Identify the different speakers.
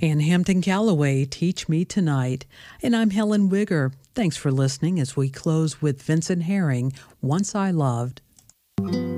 Speaker 1: and Hampton Calloway, Teach Me Tonight. And I'm Helen Wigger. Thanks for listening as we close with Vincent Herring, Once I Loved.